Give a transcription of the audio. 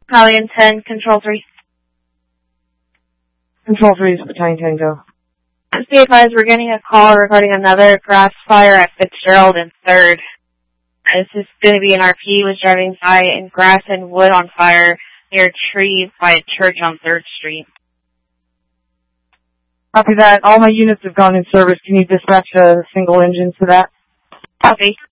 Battalion 10, Control 3. Control 3 is Battalion 10, go. Be advised, we're getting a call regarding another grass fire at Fitzgerald and 3rd. This is going to be an RP was driving by and grass and wood on fire near a tree by a church on 3rd Street. Copy that. All my units have gone in service. Can you dispatch a single engine to that? Copy.